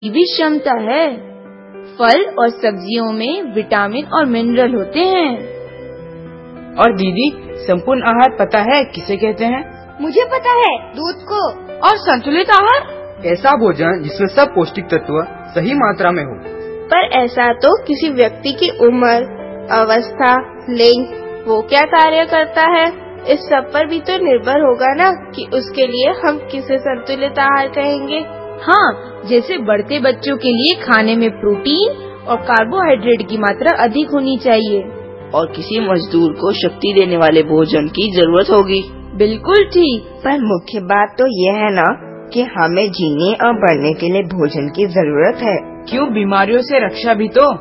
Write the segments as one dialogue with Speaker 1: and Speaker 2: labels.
Speaker 1: की भी क्षमता है। फल और सब्जियों में विटामिन और मिनरल होते हैं।
Speaker 2: और दीदी, संपूर्ण आहार पता है किसे कहते हैं?
Speaker 3: मुझे पता है, दूध को।
Speaker 1: और संतुलित आहार?
Speaker 4: ऐसा भोजन जिसमें सब पौष्टिक तत्व सही मात्रा में हो।
Speaker 3: पर ऐसा तो किसी व्यक्ति की उम्र, अवस्था, लिंग, वो क्या कार्य करता है, इस सब पर भी तो निर्भर होगा ना कि उसके लिए हम किसे संतुलित आहार कहेंगे।
Speaker 1: हाँ, जैसे बढ़ते बच्चों के लिए खाने में प्रोटीन और कार्बोहाइड्रेट की मात्रा अधिक होनी चाहिए।
Speaker 2: और किसी मजदूर को शक्ति देने वाले भोजन की जरूरत होगी।
Speaker 1: बिल्कुल ठीक।
Speaker 5: पर मुख्य बात तो यह है ना कि हमें जीने और बढ़ने के लिए भोजन की जरूरत है।
Speaker 2: क्यों, बीमारियों से रक्षा भी तो।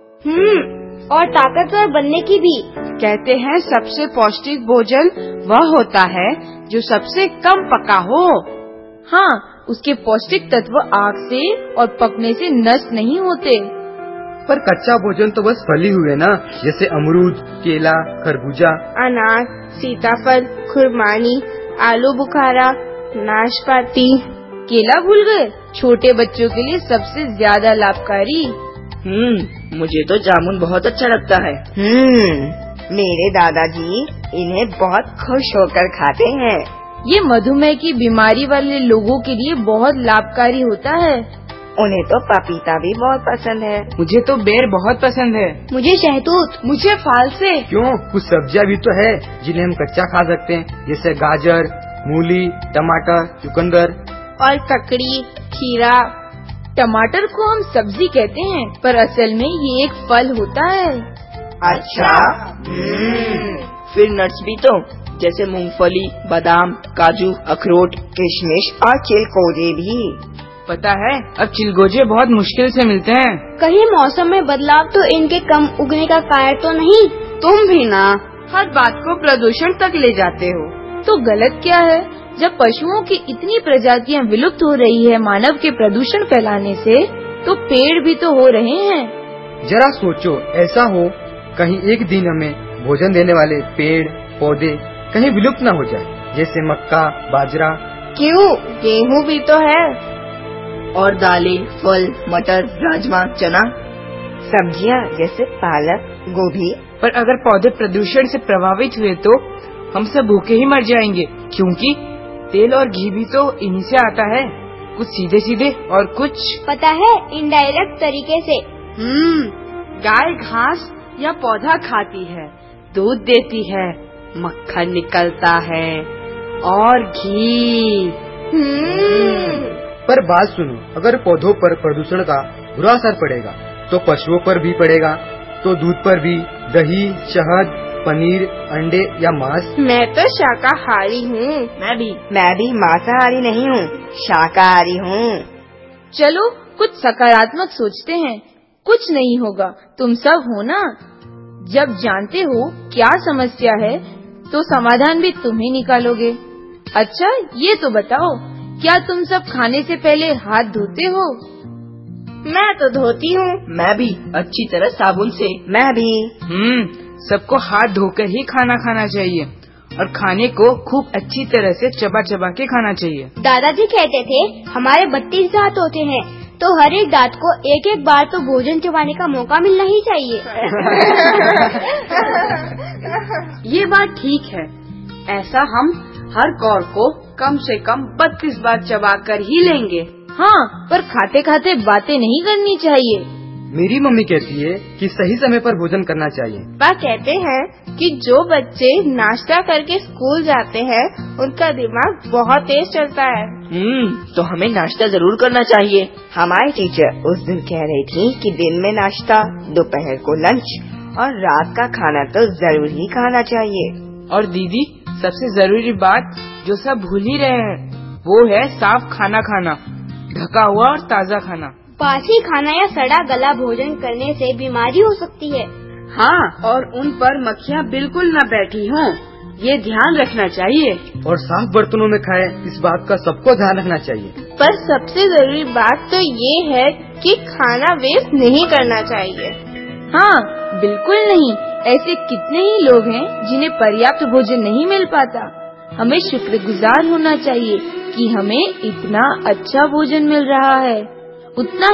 Speaker 3: और ताकतवर बनने की भी।
Speaker 2: कहते हैं सबसे पौष्टिक भोजन वह होता है जो सबसे कम पका हो।
Speaker 1: हाँ, उसके पौष्टिक तत्व आग से और पकने से नष्ट नहीं होते।
Speaker 4: पर कच्चा भोजन तो बस फल ही हुए ना, जैसे अमरूद, केला, खरबूजा,
Speaker 3: अनार, सीताफल, खुरमानी, आलू बुखारा, नाशपाती।
Speaker 1: केला भूल गए, छोटे बच्चों के लिए सबसे ज्यादा लाभकारी।
Speaker 2: मुझे तो जामुन बहुत अच्छा लगता है।
Speaker 5: मेरे दादाजी इन्हें बहुत खुश होकर खाते हैं।
Speaker 1: ये मधुमेह की बीमारी वाले लोगों के लिए बहुत लाभकारी होता है।
Speaker 5: उन्हें तो पपीता भी बहुत पसंद है।
Speaker 2: मुझे तो बेर बहुत पसंद है।
Speaker 3: मुझे शहतूत।
Speaker 1: मुझे फालसे।
Speaker 4: क्यों, कुछ सब्जियां भी तो है जिन्हें हम कच्चा खा सकते हैं, जैसे गाजर, मूली, टमाटर, चुकंदर।
Speaker 3: और ककड़ी, खीरा।
Speaker 1: टमाटर को हम सब्जी कहते हैं, पर असल में ये एक फल होता है।
Speaker 5: अच्छा।
Speaker 2: फिर नट्स भी तो, जैसे मूंगफली, बादाम, काजू, अखरोट,
Speaker 5: किशमिश और चिलगोजे भी।
Speaker 2: पता है, अब चिलगोजे बहुत मुश्किल से मिलते हैं।
Speaker 3: कहीं मौसम में बदलाव तो इनके कम उगने का कारण तो नहीं?
Speaker 2: तुम भी ना हर बात को प्रदूषण तक ले जाते हो।
Speaker 1: तो गलत क्या है? जब पशुओं की इतनी प्रजातियां विलुप्त हो रही है मानव के प्रदूषण फैलाने से, तो पेड़ भी तो हो रहे हैं।
Speaker 4: जरा सोचो, ऐसा हो कहीं एक दिन हमें भोजन देने वाले पेड़ पौधे कहीं विलुप्त न हो जाए, जैसे मक्का, बाजरा।
Speaker 3: क्यों, गेहूँ भी तो है।
Speaker 2: और दालें, फल, मटर, राजमा, चना,
Speaker 5: सब्जियां जैसे पालक, गोभी।
Speaker 2: पर अगर पौधे प्रदूषण से प्रभावित हुए तो हम सब भूखे ही मर जाएंगे, क्योंकि तेल और घी भी तो इन्हीं से आता है, कुछ सीधे सीधे और कुछ
Speaker 3: पता है इनडायरेक्ट तरीके से।
Speaker 2: गाय घास या पौधा खाती है, दूध देती है, मक्खन निकलता है और घी।
Speaker 4: पर बात सुनो, अगर पौधों पर प्रदूषण का बुरा असर पड़ेगा तो पशुओं पर भी पड़ेगा, तो दूध पर भी, दही, शहद, पनीर, अंडे या मांस।
Speaker 3: मैं तो शाकाहारी हूँ।
Speaker 5: मैं भी मांसाहारी नहीं हूँ, शाकाहारी हूँ।
Speaker 1: चलो कुछ सकारात्मक सोचते हैं, कुछ नहीं होगा, तुम सब हो ना। जब जानते हो क्या समस्या है तो समाधान भी तुम ही निकालोगे। अच्छा ये तो बताओ, क्या तुम सब खाने से पहले हाथ धोते हो?
Speaker 3: मैं तो धोती हूँ।
Speaker 2: मैं भी, अच्छी तरह साबुन से।
Speaker 5: मैं भी।
Speaker 2: सबको हाथ धोकर ही खाना खाना चाहिए और खाने को खूब अच्छी तरह से चबा चबा के खाना चाहिए।
Speaker 3: दादाजी कहते थे हमारे 32 दांत होते हैं, तो हर एक दांत को एक एक बार तो भोजन चबाने का मौका मिलना ही चाहिए।
Speaker 2: ये बात ठीक है, ऐसा हम हर कौर को कम से कम 32 बार चबा कर ही लेंगे।
Speaker 1: हाँ, पर खाते खाते बातें नहीं करनी चाहिए।
Speaker 4: मेरी मम्मी कहती है कि सही समय पर भोजन करना चाहिए।
Speaker 3: पापा कहते हैं कि जो बच्चे नाश्ता करके स्कूल जाते हैं उनका दिमाग बहुत तेज चलता है।
Speaker 2: तो हमें नाश्ता जरूर करना चाहिए।
Speaker 5: हमारी टीचर उस दिन कह रही थी कि दिन में नाश्ता, दोपहर को लंच और रात का खाना तो जरूर ही खाना चाहिए।
Speaker 2: और दीदी, सबसे जरूरी बात जो सब भूल ही रहे हैं, वो है साफ खाना खाना, ढका हुआ और ताज़ा खाना।
Speaker 3: बासी खाना या सड़ा गला भोजन करने से बीमारी हो सकती है।
Speaker 2: हाँ, और उन पर मक्खियाँ बिल्कुल न बैठी हों, ये ध्यान रखना चाहिए।
Speaker 4: और साफ बर्तनों में खाएं, इस बात का सबको ध्यान रखना चाहिए।
Speaker 3: पर सबसे जरूरी बात तो ये है कि खाना वेस्ट नहीं करना चाहिए।
Speaker 1: हाँ, बिल्कुल नहीं। ऐसे कितने ही लोग हैं जिन्हें पर्याप्त भोजन नहीं मिल पाता। हमें शुक्रगुजार होना चाहिए कि हमें इतना अच्छा भोजन मिल रहा है। उतना